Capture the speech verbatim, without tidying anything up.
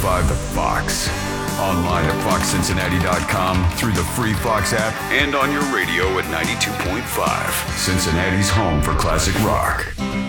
five The Fox. Online at fox cincinnati dot com, through the free Fox app, and on your radio at ninety-two point five. Cincinnati's home for classic rock.